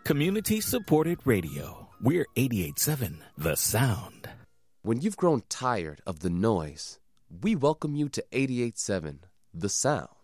Community-supported radio. We're 88.7 The Sound. When you've grown tired of the noise, we welcome you to 88.7 The Sound.